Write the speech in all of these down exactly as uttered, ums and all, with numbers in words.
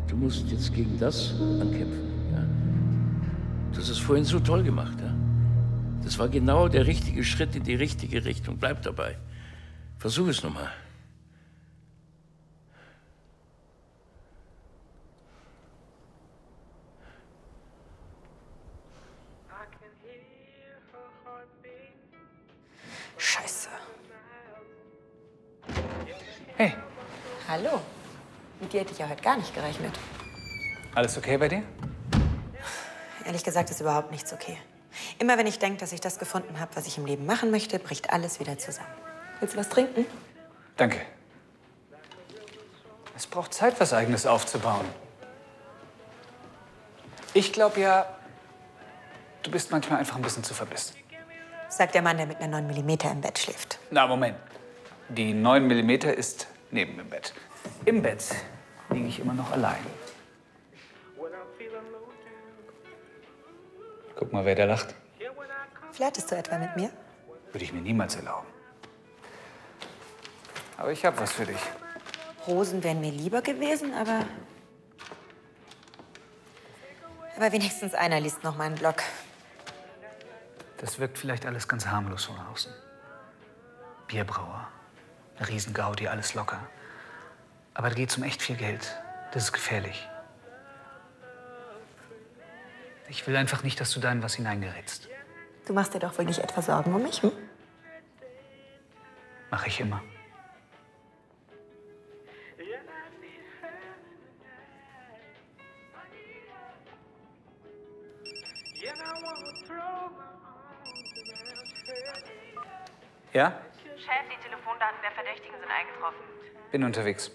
Du musst jetzt gegen das ankämpfen. Ja? Du hast es vorhin so toll gemacht. Ja? Das war genau der richtige Schritt in die richtige Richtung. Bleib dabei. Versuch es nochmal. Scheiße. Hey. Hallo. Mit dir hätte ich ja heute gar nicht gerechnet. Alles okay bei dir? Ehrlich gesagt ist überhaupt nichts okay. Immer wenn ich denke, dass ich das gefunden habe, was ich im Leben machen möchte, bricht alles wieder zusammen. Willst du was trinken? Danke. Es braucht Zeit, was Eigenes aufzubauen. Ich glaube ja, du bist manchmal einfach ein bisschen zu verbissen. Sagt der Mann, der mit einer neun Millimeter im Bett schläft. Na, Moment. Die neun Millimeter ist neben dem Bett. Im Bett liege ich immer noch allein. Guck mal, wer da lacht. Flirtest du etwa mit mir? Würde ich mir niemals erlauben. Aber ich habe was für dich. Rosen wären mir lieber gewesen, aber... Aber wenigstens einer liest noch meinen Blog. Das wirkt vielleicht alles ganz harmlos von außen. Bierbrauer, eine Riesengaudi, alles locker. Aber da geht's um echt viel Geld. Das ist gefährlich. Ich will einfach nicht, dass du da in was hineingerätst. Du machst dir doch wohl nicht etwa Sorgen um mich, hm? Mach ich immer. Ja? Chef, die Telefondaten der Verdächtigen sind eingetroffen. Bin unterwegs.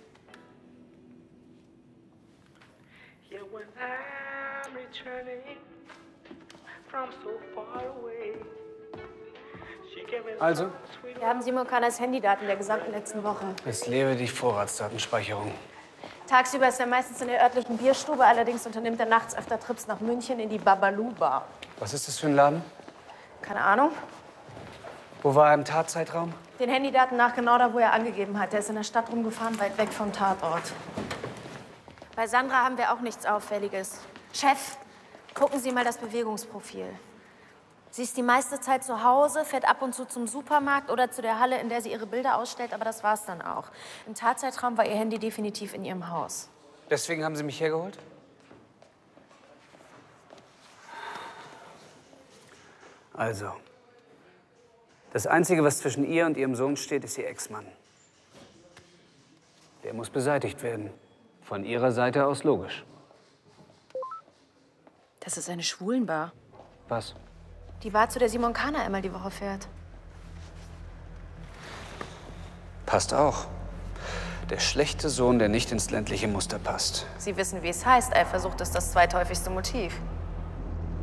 Also? Wir haben Simon Kanners Handydaten der gesamten letzten Woche. Es lebe die Vorratsdatenspeicherung. Tagsüber ist er meistens in der örtlichen Bierstube, allerdings unternimmt er nachts öfter Trips nach München in die Babalu-Bar. Was ist das für ein Laden? Keine Ahnung. Wo war er im Tatzeitraum? Den Handydaten nach genau da, wo er angegeben hat. Er ist in der Stadt rumgefahren, weit weg vom Tatort. Bei Sandra haben wir auch nichts Auffälliges. Chef, gucken Sie mal das Bewegungsprofil. Sie ist die meiste Zeit zu Hause, fährt ab und zu zum Supermarkt oder zu der Halle, in der sie ihre Bilder ausstellt, aber das war's dann auch. Im Tatzeitraum war ihr Handy definitiv in ihrem Haus. Deswegen haben Sie mich hergeholt? Also, das Einzige, was zwischen ihr und ihrem Sohn steht, ist ihr Ex-Mann. Der muss beseitigt werden. Von Ihrer Seite aus logisch. Das ist eine Schwulenbar. Was? Die Bar, zu der Simon Kanner einmal die Woche fährt. Passt auch. Der schlechte Sohn, der nicht ins ländliche Muster passt. Sie wissen, wie es heißt. Eifersucht ist das zweithäufigste Motiv.